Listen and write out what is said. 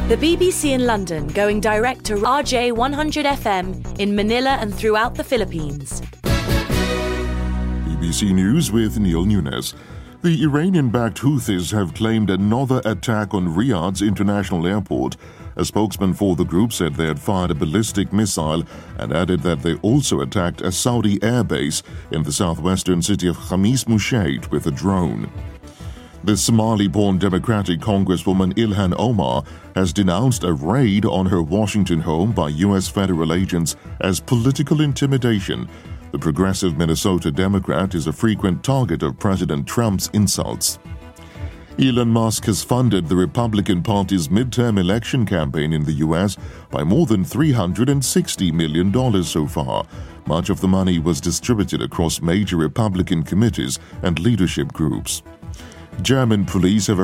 The BBC in London going direct to RJ100 FM in Manila and throughout the Philippines. BBC News with Neil Nunes. The Iranian-backed Houthis have claimed another attack on Riyadh's international airport. A spokesman for the group said they had fired a ballistic missile and added that they also attacked a Saudi airbase in the southwestern city of Khamis Mushaid with a drone. The Somali-born Democratic Congresswoman Ilhan Omar has denounced a raid on her Washington home by U.S. federal agents as political intimidation. The progressive Minnesota Democrat is a frequent target of President Trump's insults. Elon Musk has funded the Republican Party's midterm election campaign in the U.S. by more than $360 million so far. Much of the money was distributed across major Republican committees and leadership groups. German police have